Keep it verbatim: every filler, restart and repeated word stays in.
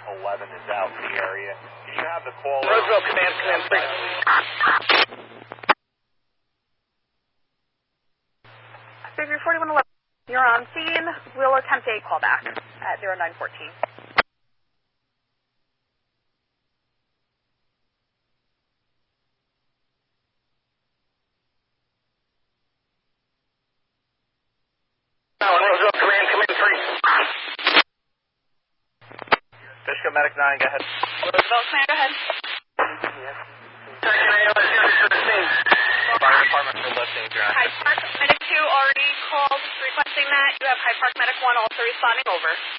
eleven is out in the area. You should have the call. Roseville Command, Command three. Figure forty-one eleven, you're on scene. We'll attempt a callback at zero nine fourteen. Roseville Command, Command three. Fishkill Medic nine, go ahead. Roseville Command, go ahead. Second A O S units to the scene. Fire department for lifting, John. Hyde Park Medic two already called requesting that. You have Hyde Park Medic one also responding over.